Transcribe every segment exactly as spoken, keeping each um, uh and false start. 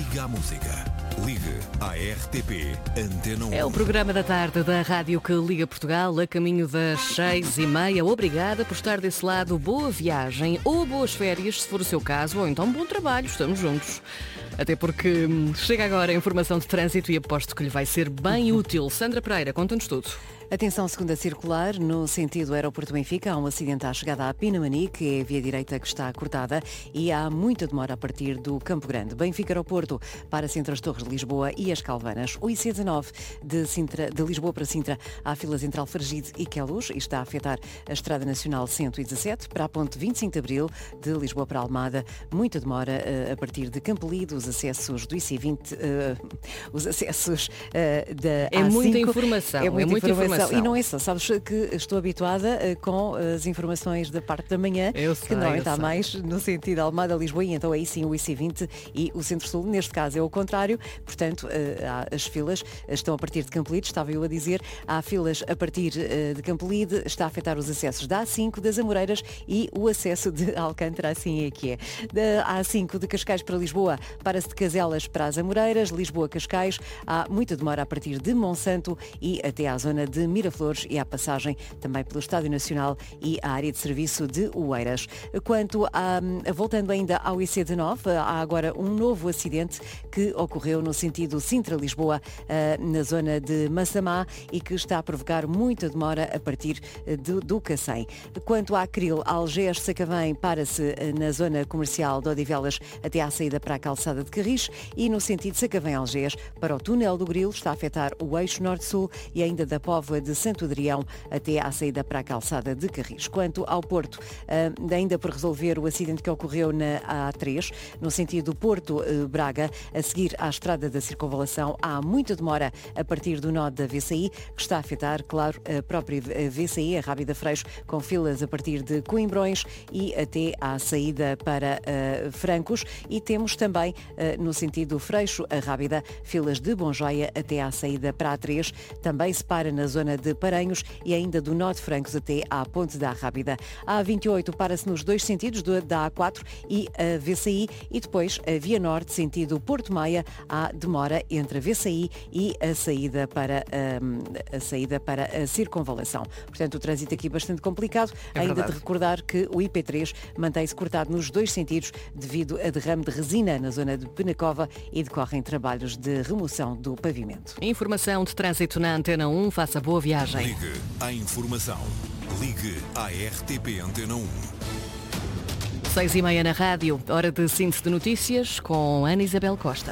Liga à música. Ligue à R T P Antena um. É o programa da tarde da Rádio que liga Portugal a caminho das seis e meia. Obrigada por estar desse lado. Boa viagem ou boas férias, se for o seu caso, ou então bom trabalho. Estamos juntos. Até porque chega agora a informação de trânsito e aposto que lhe vai ser bem útil. Sandra Pereira, conta-nos tudo. Atenção, segunda circular, no sentido aeroporto Benfica, há um acidente à chegada à Pinamani, que é a via direita que está cortada, e há muita demora a partir do Campo Grande. Benfica Aeroporto, para Sintra, as Torres de Lisboa e as Calvanas. O I C dezanove de, Sintra, de Lisboa para Sintra, há filas entre Alfargide e Queluz, e está a afetar a Estrada Nacional cento e dezassete, para a ponte vinte e cinco de Abril, de Lisboa para Almada, muita demora uh, a partir de Campolide, os acessos do I C vinte, uh, os acessos uh, da É A cinco. Muita informação, É muita, é muita informação. informação. E não é só, sabes que estou habituada uh, com as informações da parte da manhã, Eu que sei, normalmente eu há sei. mais no sentido Almada-Lisboa, e então aí sim o I C vinte e o Centro-Sul. Neste caso é o contrário, portanto uh, há, as filas estão a partir de Campolide, estava eu a dizer, há filas a partir uh, de Campolide, está a afetar os acessos da A cinco, das Amoreiras e o acesso de Alcântara, assim é que é. Da A cinco de Cascais para Lisboa, para-se de Caselas para as Amoreiras, Lisboa-Cascais, há muita demora a partir de Monsanto e até à zona de Miraflores e à passagem também pelo Estádio Nacional e a área de serviço de Oeiras. Quanto a, voltando ainda ao I C dezanove, há agora um novo acidente que ocorreu no sentido Sintra-Lisboa, na zona de Massamá, e que está a provocar muita demora a partir do, do Cacém. Quanto à Acril, Algés-Sacavém, para-se na zona comercial de Odivelas até à saída para a calçada de Carris, e no sentido Sacavém-Algés para o túnel do Grilo está a afetar o eixo norte-sul e ainda da Póvoa de Santo Adrião até à saída para a calçada de Carris. Quanto ao Porto, ainda por resolver o acidente que ocorreu na A três, no sentido Porto-Braga, a seguir à estrada da Circunvalação, há muita demora a partir do nó da V C I, que está a afetar, claro, a própria V C I, a Rábida Freixo, com filas a partir de Coimbrões e até à saída para uh, Francos, e temos também uh, no sentido Freixo, a Rábida, filas de Bonjoia até à saída para a três, também se para na zona de Paranhos e ainda do nó de Francos até à Ponte da Rábida. A A vinte e oito para-se nos dois sentidos, da A quatro e a V C I, e depois a Via Norte, sentido Porto Maia, há demora entre a V C I e a saída para um, a saída para a Circunvalação. Portanto, o trânsito aqui bastante complicado. É ainda verdade. de recordar que o I P três mantém-se cortado nos dois sentidos devido a derrame de resina na zona de Penacova e decorrem trabalhos de remoção do pavimento. Informação de trânsito na Antena um. Faça boa viagem. Ligue à informação. Ligue à R T P Antena um. Seis e meia na rádio. Hora de síntese de notícias com Ana Isabel Costa.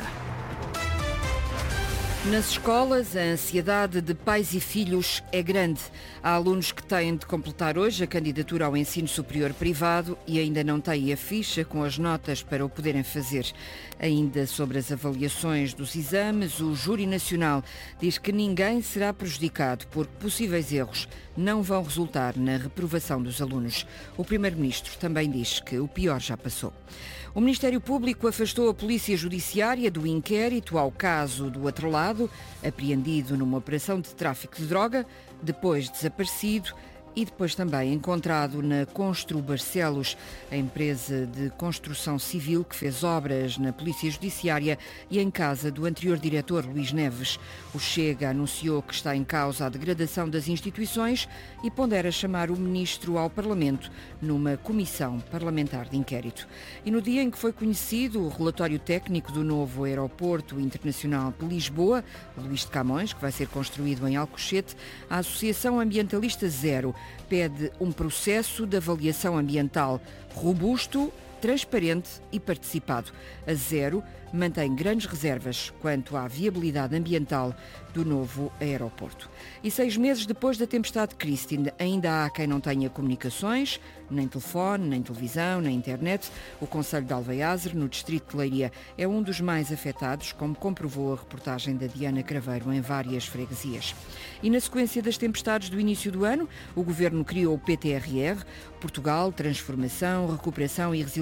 Nas escolas, a ansiedade de pais e filhos é grande. Há alunos que têm de completar hoje a candidatura ao ensino superior privado e ainda não têm a ficha com as notas para o poderem fazer. Ainda sobre as avaliações dos exames, o Júri Nacional diz que ninguém será prejudicado porque possíveis erros não vão resultar na reprovação dos alunos. O Primeiro-Ministro também diz que o pior já passou. O Ministério Público afastou a Polícia Judiciária do inquérito ao caso do atrelado, apreendido numa operação de tráfico de droga, depois desaparecido e depois também encontrado na Constru Barcelos, a empresa de construção civil que fez obras na Polícia Judiciária e em casa do anterior diretor Luís Neves. O Chega anunciou que está em causa a degradação das instituições e pondera chamar o ministro ao Parlamento numa comissão parlamentar de inquérito. E no dia em que foi conhecido o relatório técnico do novo aeroporto internacional de Lisboa, Luís de Camões, que vai ser construído em Alcochete, a Associação Ambientalista Zero pede um processo de avaliação ambiental robusto, transparente e participado. A Zero mantém grandes reservas quanto à viabilidade ambiental do novo aeroporto. E seis meses depois da tempestade Christine, ainda há quem não tenha comunicações, nem telefone, nem televisão, nem internet. O concelho de Alveiazer, no distrito de Leiria, é um dos mais afetados, como comprovou a reportagem da Diana Craveiro em várias freguesias. E na sequência das tempestades do início do ano, o Governo criou o P T R R, Portugal, Transformação, Recuperação e Resiliência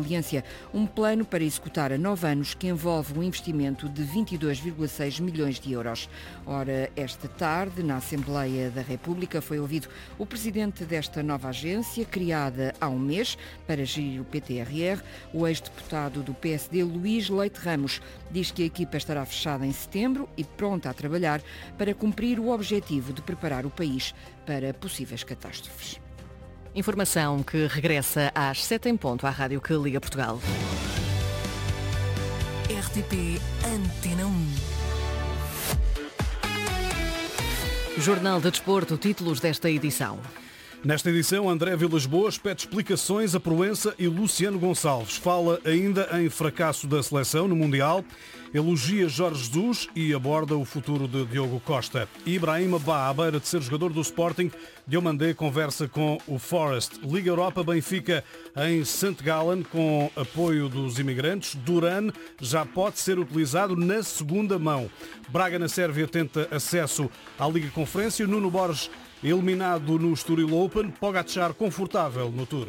Resiliência, um plano para executar a nove anos que envolve um investimento de vinte e dois vírgula seis milhões de euros. Ora, esta tarde, na Assembleia da República, foi ouvido o presidente desta nova agência, criada há um mês para gerir o P T R R, o ex-deputado do P S D, Luís Leite Ramos, diz que a equipa estará fechada em setembro e pronta a trabalhar para cumprir o objetivo de preparar o país para possíveis catástrofes. Informação que regressa às sete em ponto à Rádio que Liga Portugal. R T P Antena um. Jornal de Desporto, títulos desta edição. Nesta edição, André Vilas-Boas pede explicações a Proença e Luciano Gonçalves. Fala ainda em fracasso da seleção no Mundial, elogia Jorge Jesus e aborda o futuro de Diogo Costa. Ibrahima Ba, à beira de ser jogador do Sporting, Diomandé conversa com o Forest. Liga Europa, Benfica em Saint Gallen com apoio dos imigrantes. Duran já pode ser utilizado na segunda mão. Braga na Sérvia tenta acesso à Liga Conferência. Nuno Borges eliminado no Estoril Open, Pogačar confortável no Tour.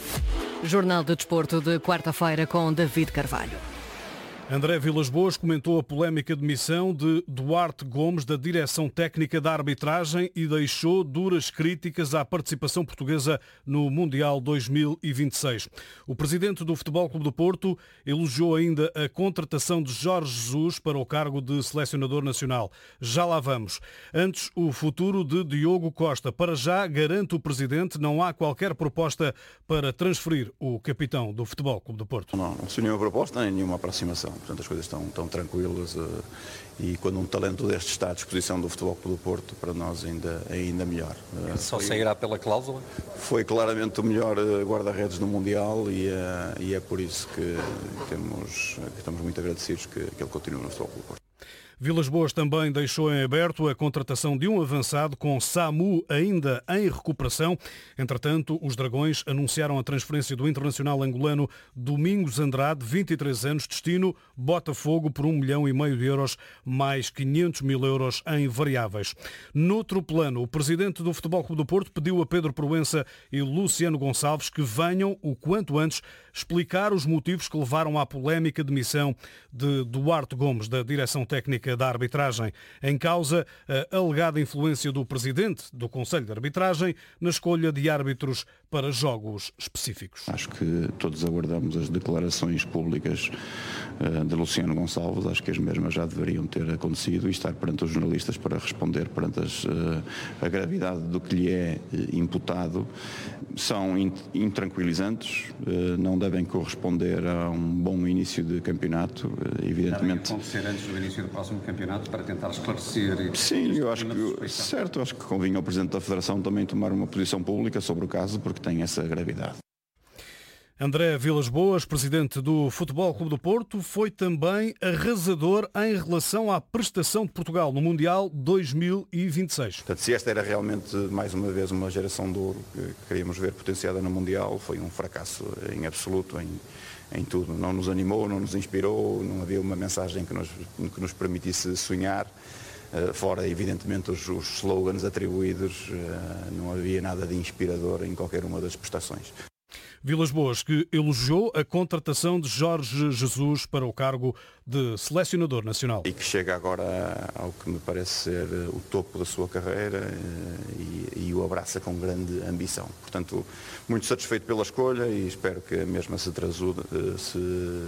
Jornal de Desporto de quarta-feira com David Carvalho. André Vilas-Boas comentou a polémica demissão de Duarte Gomes da direção técnica da arbitragem e deixou duras críticas à participação portuguesa no Mundial dois mil e vinte e seis. O presidente do Futebol Clube do Porto elogiou ainda a contratação de Jorge Jesus para o cargo de selecionador nacional. Já lá vamos. Antes, o futuro de Diogo Costa. Para já, garante o presidente, não há qualquer proposta para transferir o capitão do Futebol Clube do Porto. Não, não se nenhuma proposta nem nenhuma aproximação. Portanto, as coisas estão, estão tranquilas uh, e quando um talento deste está à disposição do Futebol Clube do Porto, para nós ainda, ainda melhor. Uh, Só foi, sairá pela cláusula? Foi claramente o melhor uh, guarda-redes no Mundial e, uh, e é por isso que, temos, que estamos muito agradecidos que, que ele continue no Futebol Clube do Porto. Vilas-Boas também deixou em aberto a contratação de um avançado com Samu ainda em recuperação. Entretanto, os Dragões anunciaram a transferência do internacional angolano Domingos Andrade, vinte e três anos, destino Botafogo por um milhão e meio de euros, mais quinhentos mil euros em variáveis. Noutro plano, o presidente do Futebol Clube do Porto pediu a Pedro Proença e Luciano Gonçalves que venham o quanto antes explicar os motivos que levaram à polémica demissão de Duarte Gomes da direção técnica da arbitragem. Em causa, a alegada influência do presidente do Conselho de Arbitragem na escolha de árbitros para jogos específicos. Acho que todos aguardamos as declarações públicas de Luciano Gonçalves. Acho que as mesmas já deveriam ter acontecido e estar perante os jornalistas para responder perante as, a gravidade do que lhe é imputado. São intranquilizantes, não devem corresponder a um bom início de campeonato, evidentemente. Devem acontecer antes do início do próximo campeonato para tentar esclarecer. Sim, eu acho que, certo, acho que convinha ao Presidente da Federação também tomar uma posição pública sobre o caso, porque tem essa gravidade. André Vilas-Boas, presidente do Futebol Clube do Porto, foi também arrasador em relação à prestação de Portugal no Mundial dois mil e vinte e seis. Portanto, se esta era realmente, mais uma vez, uma geração de ouro que queríamos ver potenciada no Mundial, foi um fracasso em absoluto, em, em tudo. Não nos animou, não nos inspirou, não havia uma mensagem que nos, que nos permitisse sonhar. Uh, fora, evidentemente, os, os slogans atribuídos, uh, não havia nada de inspirador em qualquer uma das prestações. Vilas-Boas, que elogiou a contratação de Jorge Jesus para o cargo de selecionador nacional. E que chega agora ao que me parece ser o topo da sua carreira e, e o abraça com grande ambição. Portanto, muito satisfeito pela escolha e espero que a mesma se traduza, se,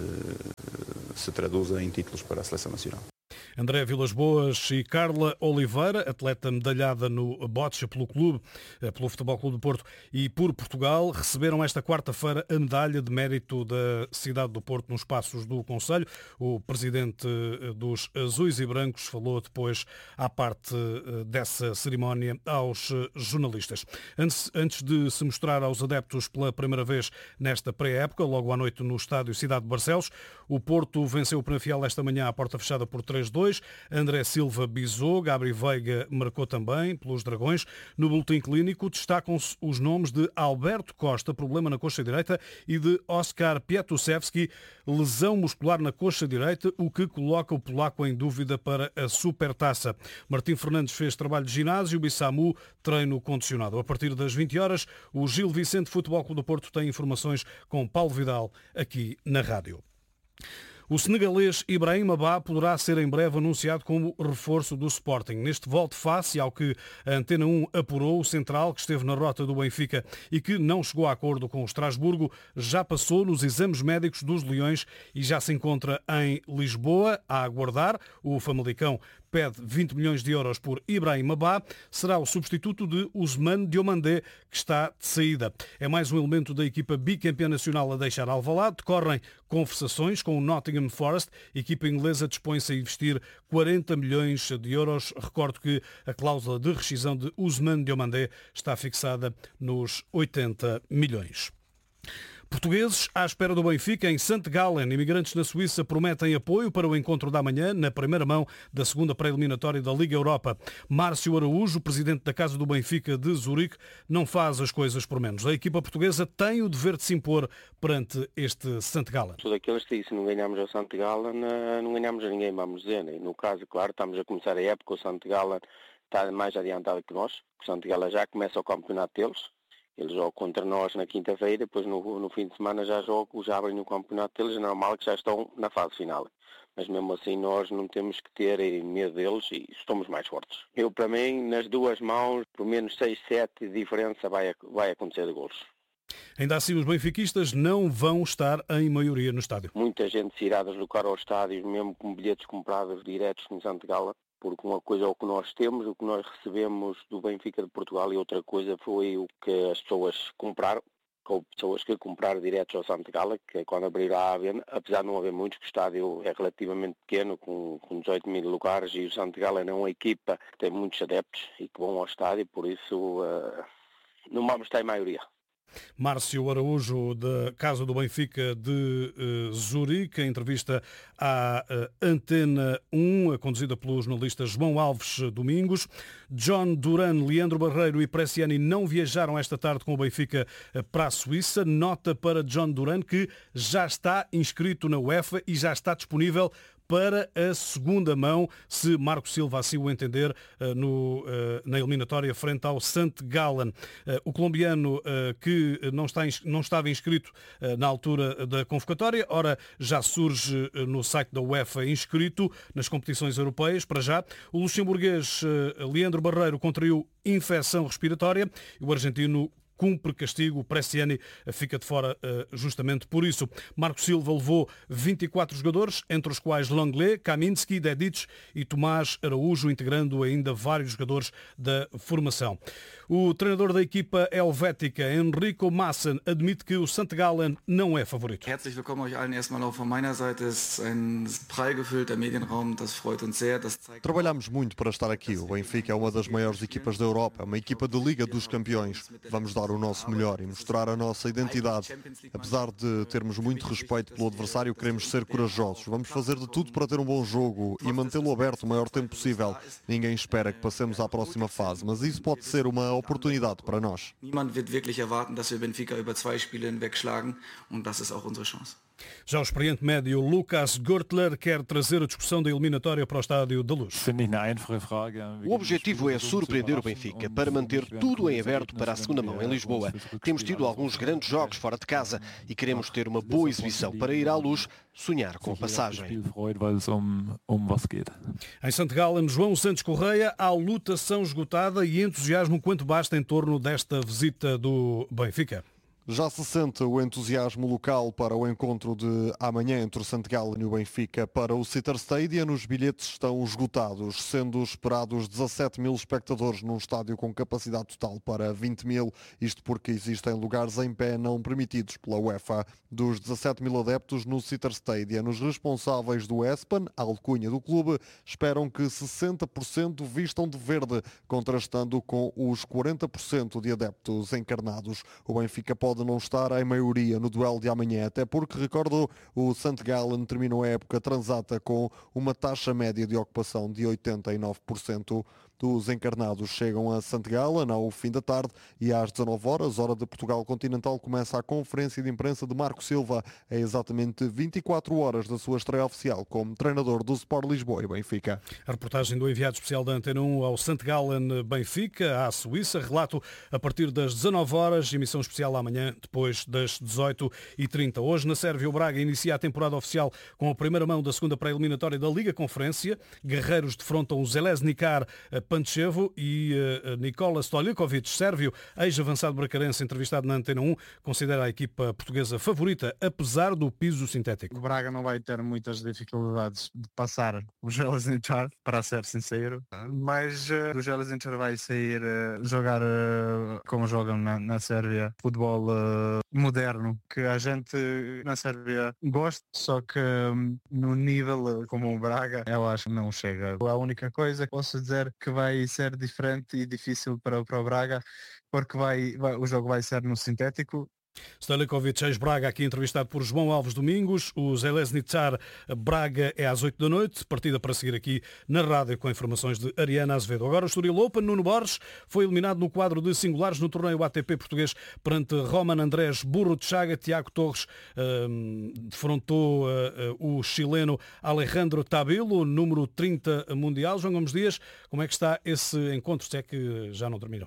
se traduza em títulos para a seleção nacional. André Vilas-Boas e Carla Oliveira, atleta medalhada no bote pelo clube, pelo Futebol Clube do Porto e por Portugal, receberam esta quarta-feira a medalha de mérito da cidade do Porto nos Passos do Conselho. O presidente dos Azuis e Brancos falou depois à parte dessa cerimónia aos jornalistas. Antes, antes de se mostrar aos adeptos pela primeira vez nesta pré-época, logo à noite no estádio Cidade de Barcelos, O Porto venceu o Penafiel esta manhã à porta fechada por três a dois. André Silva bisou, Gabri Veiga marcou também pelos Dragões. No boletim clínico destacam-se os nomes de Alberto Costa, problema na coxa direita, e de Oskar Pietusevski, lesão muscular na coxa direita, o que coloca o polaco em dúvida para a Supertaça. Martim Fernandes fez trabalho de ginásio e Samu treino condicionado. A partir das vinte horas, o Gil Vicente Futebol Clube do Porto tem informações com Paulo Vidal aqui na rádio. O senegalês Ibrahima Ba poderá ser em breve anunciado como reforço do Sporting. Neste volte-face, ao que a Antena um apurou, o central, que esteve na rota do Benfica e que não chegou a acordo com o Estrasburgo, já passou nos exames médicos dos Leões e já se encontra em Lisboa a aguardar. O Famalicão pede vinte milhões de euros por Ibrahima Ba. Será o substituto de Ousmane Diomandé, que está de saída. É mais um elemento da equipa bicampeã nacional a deixar Alvalade. Decorrem conversações com o Nottingham Forest. A equipa inglesa dispõe-se a investir quarenta milhões de euros. Recordo que a cláusula de rescisão de Ousmane Diomandé está fixada nos oitenta milhões. Portugueses à espera do Benfica em Sant Gallen. Imigrantes na Suíça prometem apoio para o encontro da manhã, na primeira mão da segunda pré-eliminatória da Liga Europa. Márcio Araújo, presidente da Casa do Benfica de Zurique, não faz as coisas por menos. A equipa portuguesa tem o dever de se impor perante este Sant Gallen. Tudo aquilo que se não ganhamos ao Sant Gallen, não ganhamos a ninguém, vamos dizer. E no caso, claro, estamos a começar a época, o Sant Gallen está mais adiantado que nós. O Sant Gallen já começa o campeonato deles. Eles jogam contra nós na quinta-feira, depois no, no fim de semana já jogam, já abrem o campeonato deles, é normal que já estão na fase final. Mas mesmo assim nós não temos que ter medo deles e estamos mais fortes. Eu, para mim, nas duas mãos, por menos seis, sete de diferença vai, vai acontecer de golos. Ainda assim, os benfiquistas não vão estar em maioria no estádio. Muita gente se irá deslocar ao estádio, mesmo com bilhetes comprados diretos no Sant Gallen. Porque uma coisa é o que nós temos, o que nós recebemos do Benfica de Portugal, e outra coisa foi o que as pessoas compraram, ou pessoas que compraram diretos ao Sant Gallen, que é quando abrirá a venda, apesar de não haver muitos, que o estádio é relativamente pequeno, com, com dezoito mil lugares, e o Sant Gallen é uma equipa que tem muitos adeptos e que vão ao estádio, por isso uh, não vamos estar em maioria. Márcio Araújo, da Casa do Benfica de uh, Zurique, em entrevista à uh, Antena um, conduzida pelo jornalista João Alves Domingos. John Duran, Leandro Barreiro e Bresciani não viajaram esta tarde com o Benfica para a Suíça. Nota para John Duran, que já está inscrito na UEFA e já está disponível para a segunda mão, se Marco Silva assim o entender, no, na eliminatória frente ao Sant Gallen. O colombiano, que não, está, não estava inscrito na altura da convocatória, ora já surge no site da UEFA inscrito nas competições europeias, para já. O luxemburguês Leandro Barreiro contraiu infecção respiratória e o argentino cumpre castigo. O Bresciani fica de fora justamente por isso. Marco Silva levou vinte e quatro jogadores, entre os quais Longley, Kaminski, Dedic e Tomás Araújo, integrando ainda vários jogadores da formação. O treinador da equipa helvética, Enrico Maassen, admite que o Sant Gallen não é favorito. Herzlich willkommen euch allen erstmal auch von meiner Seite. Es ist ein prall gefüllter Medienraum, das freut uns sehr. Das zeigt... Trabalhamos muito para estar aqui. O Benfica é uma das maiores equipas da Europa, é uma equipa de Liga dos Campeões. Vamos dar o nosso melhor e mostrar a nossa identidade. Apesar de termos muito respeito pelo adversário, queremos ser corajosos. Vamos fazer de tudo para ter um bom jogo e mantê-lo aberto o maior tempo possível. Ninguém espera que passemos à próxima fase, mas isso pode ser uma oportunidade para nós. Niemand wird wirklich erwarten, dass wir Benfica über zwei Spiele hinweg schlagen, und das ist auch unsere Chance. Já o experiente médio Lucas Görtler quer trazer a discussão da eliminatória para o Estádio da Luz. O objetivo é surpreender o Benfica para manter tudo em aberto para a segunda mão em Lisboa. Temos tido alguns grandes jogos fora de casa e queremos ter uma boa exibição para ir à Luz sonhar com a passagem. Em Sant Gallen, João Santos Correia, há lutação esgotada e entusiasmo quanto basta em torno desta visita do Benfica. Já se sente o entusiasmo local para o encontro de amanhã entre o Sant Gallen e o Benfica para o Sitter Stadium. Os bilhetes estão esgotados, sendo esperados dezassete mil espectadores num estádio com capacidade total para vinte mil. Isto porque existem lugares em pé não permitidos pela UEFA. Dos dezassete mil adeptos no Sitter Stadium, os responsáveis do Espen, a alcunha do clube, esperam que sessenta por cento vistam de verde, contrastando com os quarenta por cento de adeptos encarnados. O Benfica pode pode não estar em maioria no duelo de amanhã, até porque, recordo, o St Gallen terminou a época transata com uma taxa média de ocupação de oitenta e nove por cento. Os encarnados chegam a St Gallen ao fim da tarde e às dezanove horas, hora de Portugal continental, começa a conferência de imprensa de Marco Silva. É exatamente vinte e quatro horas da sua estreia oficial como treinador do Sport Lisboa e Benfica. A reportagem do enviado especial da Antena um ao St Gallen Benfica, à Suíça. Relato a partir das dezanove horas, emissão especial amanhã, depois das dezoito e trinta. Hoje, na Sérvia, o Braga inicia a temporada oficial com a primeira mão da segunda pré-eliminatória da Liga Conferência. Guerreiros defrontam o Željezničar Pančevo e uh, Nikola Stoljković, sérvio, ex-avançado bracarense, entrevistado na Antena um, considera a equipa portuguesa favorita, apesar do piso sintético. O Braga não vai ter muitas dificuldades de passar o Željezničar, para ser sincero, mas uh, o Željezničar vai sair uh, jogar uh, como jogam na, na Sérvia, futebol uh, moderno, que a gente na Sérvia gosta, só que um, no nível uh, como o Braga, eu acho que não chega. A única coisa que posso dizer que vai vai ser diferente e difícil para, para o Braga, porque vai, vai, o jogo vai ser no sintético. Stoljković, ex-Braga, aqui entrevistado por João Alves Domingos. O Željezničar Braga é às oito da noite, partida para seguir aqui na rádio com informações de Ariana Azevedo. Agora o Estoril Open, Nuno Borges foi eliminado no quadro de singulares no torneio A T P português perante Roman Andrés Burro de Chaga. Tiago Torres um, defrontou uh, uh, o chileno Alejandro Tabilo, número trinta mundial. João Gomes Dias, como é que está esse encontro, se é que já não terminou?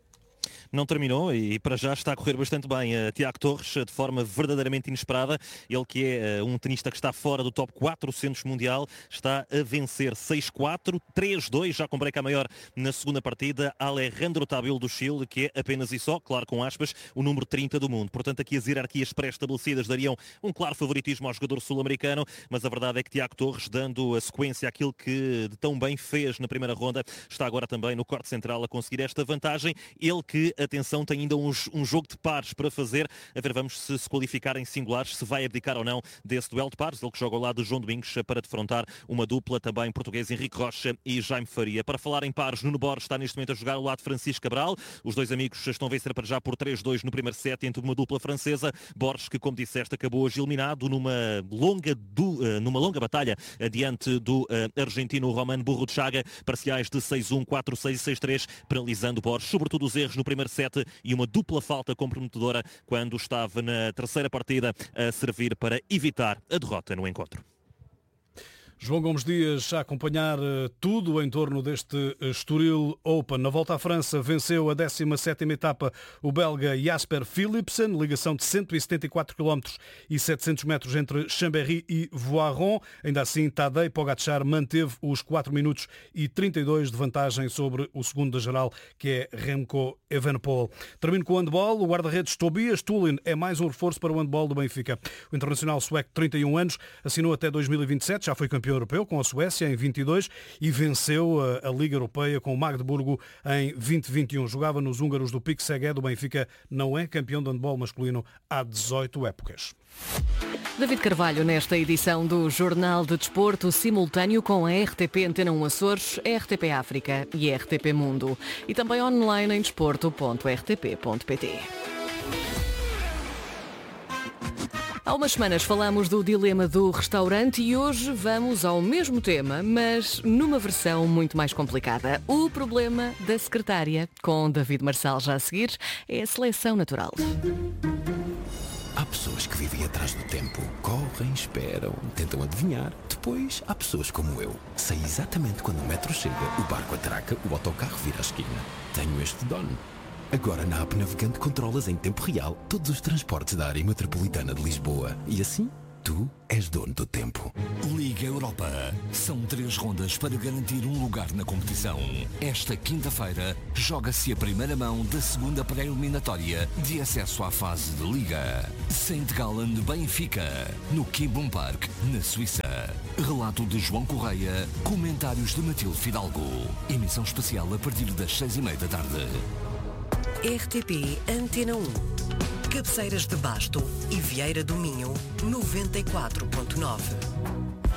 Não terminou e para já está a correr bastante bem. Uh, Tiago Torres, de forma verdadeiramente inesperada, ele que é uh, um tenista que está fora do top quatrocentos mundial, está a vencer seis quatro, três dois, já com break a maior na segunda partida. Alejandro Tabilo do Chile, que é apenas e só, claro com aspas, o número trinta do mundo. Portanto, aqui as hierarquias pré-estabelecidas dariam um claro favoritismo ao jogador sul-americano, mas a verdade é que Tiago Torres, dando a sequência àquilo que de tão bem fez na primeira ronda, está agora também no corte central a conseguir esta vantagem. Ele que, atenção, tem ainda uns, um jogo de pares para fazer. A ver, vamos se se qualificar em singulares, se vai abdicar ou não desse duelo de pares. Ele que joga ao lado de João Domingos para defrontar uma dupla também portuguesa, Henrique Rocha e Jaime Faria. Para falar em pares, Nuno Borges está neste momento a jogar ao lado de Francisco Cabral. Os dois amigos estão a vencer para já por três dois no primeiro set entre uma dupla francesa. Borges, que como disseste, acabou hoje eliminado numa longa, du, numa longa batalha diante do uh, argentino Roman Burro de Chaga. Parciais de seis um, quatro seis e seis três, penalizando Borges, sobretudo os erros no primeiro set e uma dupla falta comprometedora quando estava na terceira partida a servir para evitar a derrota no encontro. João Gomes Dias a acompanhar uh, tudo em torno deste uh, Estoril Open. Na volta à França venceu a décima sétima etapa o belga Jasper Philipsen, ligação de cento e setenta e quatro quilómetros e setecentos metros entre Chambéry e Voiron. Ainda assim, Tadej Pogačar manteve os quatro minutos e trinta e dois de vantagem sobre o segundo da geral, que é Remco Evenepoel. Termino com o handball. O guarda-redes Tobias Tullin é mais um reforço para o handball do Benfica. O internacional sueco de trinta e um anos assinou até dois mil e vinte e sete, já foi campeão europeu com a Suécia em vinte e dois e venceu a, a Liga Europeia com o Magdeburgo em vinte e vinte e um. Jogava nos húngaros do Pique Szeged. O Benfica não é campeão de handball masculino há dezoito épocas. David Carvalho nesta edição do Jornal de Desporto, simultâneo com a R T P Antena um Açores, R T P África e R T P Mundo. E também online em desporto ponto r t p ponto p t. Há umas semanas falamos do dilema do restaurante e hoje vamos ao mesmo tema, mas numa versão muito mais complicada. O problema da secretária. Com David Marçal já a seguir, é a seleção natural. Há pessoas que vivem atrás do tempo, correm, esperam, tentam adivinhar. Depois há pessoas como eu. Sei exatamente quando o metro chega, o barco atraca, o autocarro vira a esquina. Tenho este dono. Agora na app Navegante controlas em tempo real todos os transportes da área metropolitana de Lisboa. E assim, tu és dono do tempo. Liga Europa. São três rondas para garantir um lugar na competição. Esta quinta-feira joga-se a primeira mão da segunda pré-eliminatória de acesso à fase de Liga. Saint Gallen de Benfica, no Kibum Park, na Suíça. Relato de João Correia, comentários de Matilde Fidalgo. Emissão especial a partir das seis e meia da tarde. R T P Antena um. Cabeceiras de Basto e Vieira do Minho, noventa e quatro ponto nove.